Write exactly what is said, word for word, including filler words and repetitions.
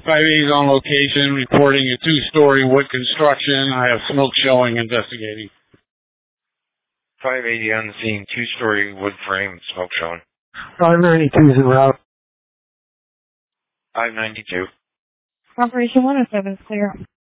five eighty on location, reporting a two-story wood construction. I have smoke showing, investigating. five eighty on the scene, two-story wood frame, smoke showing. five ninety-two is en route. five ninety-two. Operation one oh seven is clear.